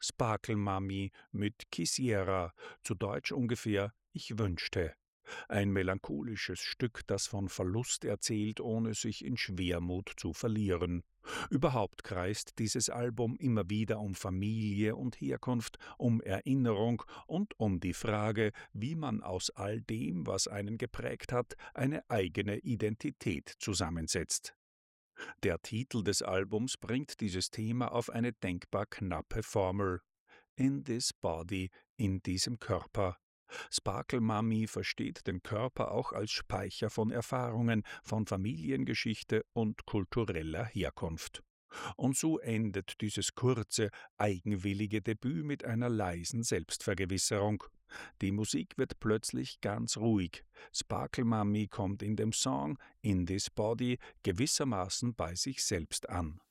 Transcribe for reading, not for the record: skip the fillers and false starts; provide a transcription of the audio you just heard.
Sparkle Mummy mit Quisiera, zu Deutsch ungefähr Ich wünschte. Ein melancholisches Stück, das von Verlust erzählt, ohne sich in Schwermut zu verlieren. Überhaupt kreist dieses Album immer wieder um Familie und Herkunft, um Erinnerung und um die Frage, wie man aus all dem, was einen geprägt hat, eine eigene Identität zusammensetzt. Der Titel des Albums bringt dieses Thema auf eine denkbar knappe Formel: In this body, in diesem Körper. Sparkle Mummy versteht den Körper auch als Speicher von Erfahrungen, von Familiengeschichte und kultureller Herkunft. Und so endet dieses kurze, eigenwillige Debüt mit einer leisen Selbstvergewisserung. Die Musik wird plötzlich ganz ruhig. Sparkle Mummy kommt in dem Song In This Body gewissermaßen bei sich selbst an.